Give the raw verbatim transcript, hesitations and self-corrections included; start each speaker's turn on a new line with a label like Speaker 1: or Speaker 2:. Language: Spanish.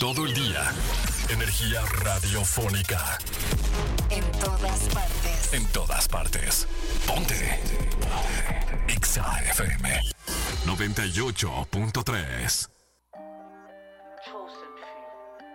Speaker 1: todo el día. Energía radiofónica.
Speaker 2: En todas partes.
Speaker 1: En todas partes. Ponte. Exa F M noventa y ocho punto tres.